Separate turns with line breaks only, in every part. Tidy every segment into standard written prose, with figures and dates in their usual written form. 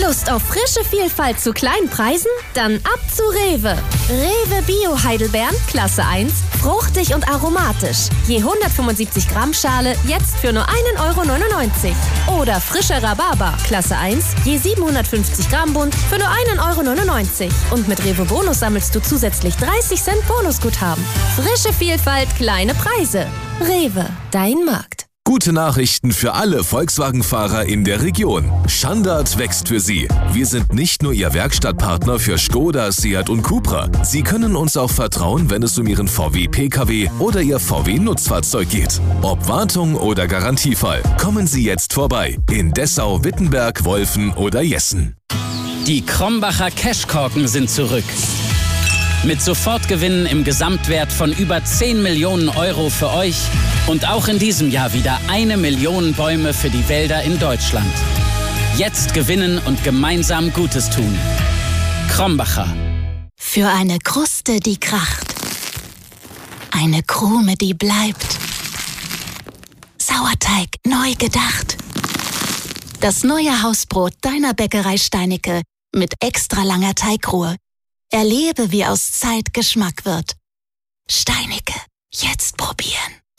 Lust auf frische Vielfalt zu kleinen Preisen? Dann ab zu Rewe. Rewe Bio Heidelbeeren, Klasse 1, fruchtig und aromatisch. Je 175 Gramm Schale jetzt für nur 1,99 €. Oder frischer Rhabarber, Klasse 1, je 750 Gramm Bund für nur 1,99 €. Und mit Rewe Bonus sammelst du zusätzlich 30 Cent Bonusguthaben. Frische Vielfalt, kleine Preise. Rewe, dein Markt.
Gute Nachrichten für alle Volkswagen-Fahrer in der Region. Standard wächst für Sie. Wir sind nicht nur Ihr Werkstattpartner für Skoda, Seat und Cupra. Sie können uns auch vertrauen, wenn es um Ihren VW-Pkw oder Ihr VW-Nutzfahrzeug geht. Ob Wartung oder Garantiefall, kommen Sie jetzt vorbei. In Dessau, Wittenberg, Wolfen oder Jessen.
Die Krombacher Cashkorken sind zurück. Mit Sofortgewinnen im Gesamtwert von über 10 Millionen € für euch und auch in diesem Jahr wieder 1 Million Bäume für die Wälder in Deutschland. Jetzt gewinnen und gemeinsam Gutes tun. Krombacher.
Für eine Kruste, die kracht. Eine Krume, die bleibt. Sauerteig neu gedacht. Das neue Hausbrot deiner Bäckerei Steinicke mit extra langer Teigruhe. Erlebe, wie aus Zeit Geschmack wird. Steinicke, jetzt probieren.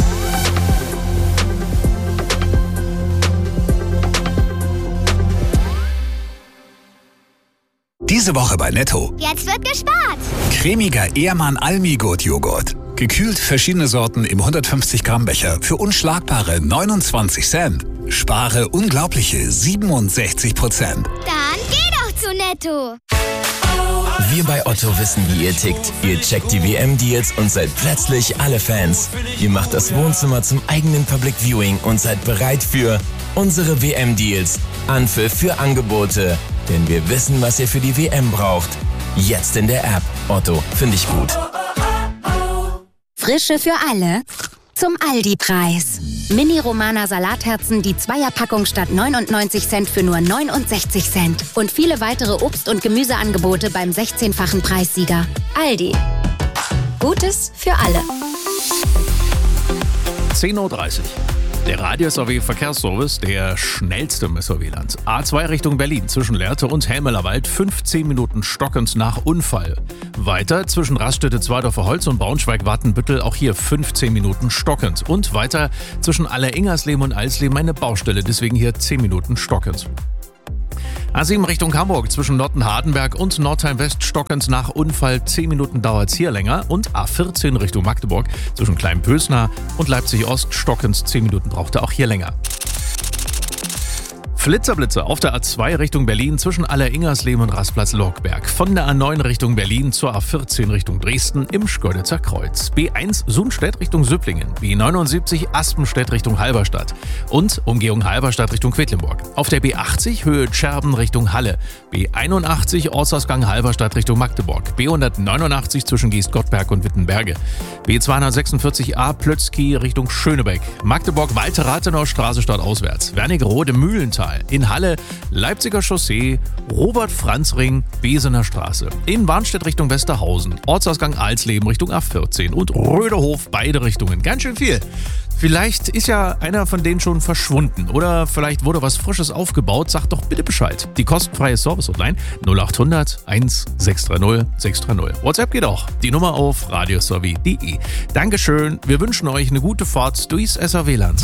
Diese Woche bei Netto.
Jetzt wird gespart.
Cremiger Ehrmann Almi-Gurt-Joghurt. Gekühlt verschiedene Sorten im 150 Gramm Becher für unschlagbare 29 Cent. Spare unglaubliche 67%.
Dann geh doch zu Netto.
Wir bei Otto wissen, wie ihr tickt. Ihr checkt die WM-Deals und seid plötzlich alle Fans. Ihr macht das Wohnzimmer zum eigenen Public Viewing und seid bereit für unsere WM-Deals. Anpfiff für Angebote. Denn wir wissen, was ihr für die WM braucht. Jetzt in der App. Otto, finde ich gut.
Frische für alle zum Aldi-Preis. Mini-Romana Salatherzen, die Zweierpackung statt 99 Cent für nur 69 Cent. Und viele weitere Obst- und Gemüseangebote beim 16-fachen Preissieger. Aldi. Gutes für alle.
10:30 Uhr. Der Radio-SAW-Verkehrsservice, der schnellste im SAW-Land. A2 Richtung Berlin zwischen Lehrte und Helmelerwald 15 Minuten stockend nach Unfall. Weiter zwischen Raststätte Zweidorfer Holz und Braunschweig-Wartenbüttel auch hier 15 Minuten stockend. Und weiter zwischen Alleringersleben und Alsleben eine Baustelle, deswegen hier 10 Minuten stockend. A7 Richtung Hamburg zwischen Nottenhardenberg und Nordheim-West stockend nach Unfall. 10 Minuten dauert es hier länger. Und A14 Richtung Magdeburg zwischen Kleinpösner und Leipzig-Ost stockend. 10 Minuten brauchte auch hier länger. Flitzerblitze auf der A2 Richtung Berlin zwischen Alleringersleben und Rastplatz Lorkberg. Von der A9 Richtung Berlin zur A14 Richtung Dresden im Schkeuditzer Kreuz. B1 Sundstedt Richtung Süpplingen. B79 Aspenstedt Richtung Halberstadt. Und Umgehung Halberstadt Richtung Quedlinburg. Auf der B80 Höhe Tscherben Richtung Halle. B81 Ortsausgang Halberstadt Richtung Magdeburg. B189 zwischen Giesgottberg und Wittenberge. B246a Plötzky Richtung Schönebeck. Magdeburg Walter-Rathenau Straße stadtauswärts. Wernigerode Mühlental. In Halle, Leipziger Chaussee, Robert-Franz-Ring, Besener Straße. In Warnstedt Richtung Westerhausen, Ortsausgang Alsleben Richtung A14 und Röderhof beide Richtungen. Ganz schön viel. Vielleicht ist ja einer von denen schon verschwunden oder vielleicht wurde was Frisches aufgebaut. Sagt doch bitte Bescheid. Die kostenfreie Service-Hotline 0800 1630 630. WhatsApp geht auch. Die Nummer auf radioservice.de. Dankeschön. Wir wünschen euch eine gute Fahrt durchs SAW-Land.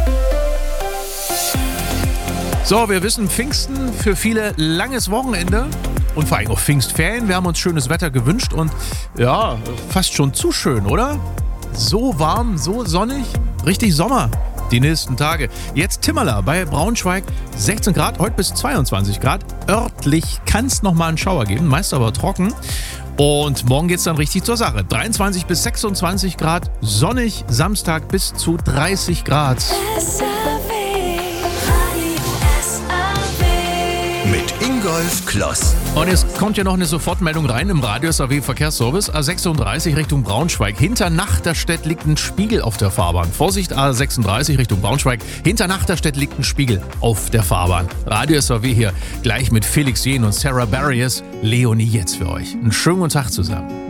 So, wir wissen, Pfingsten für viele langes Wochenende und vor allem auch Pfingstferien. Wir haben uns schönes Wetter gewünscht und ja, fast schon zu schön, oder? So warm, so sonnig, richtig Sommer die nächsten Tage. Jetzt Timmerler bei Braunschweig, 16 Grad, heute bis 22 Grad. Örtlich kann es nochmal einen Schauer geben, meist aber trocken. Und morgen geht es dann richtig zur Sache. 23 bis 26 Grad, sonnig, Samstag bis zu 30 Grad.
Mit Ingolf Kloss.
Und jetzt kommt ja noch eine Sofortmeldung rein im Radio-SAW-Verkehrsservice. A36 Richtung Braunschweig. Hinter Nachterstedt liegt ein Spiegel auf der Fahrbahn. Vorsicht, A36 Richtung Braunschweig. Hinter Nachterstedt liegt ein Spiegel auf der Fahrbahn. Radio-SAW hier gleich mit Felix Jähn und Sarah Barriers. Leonie jetzt für euch. Einen schönen guten Tag zusammen.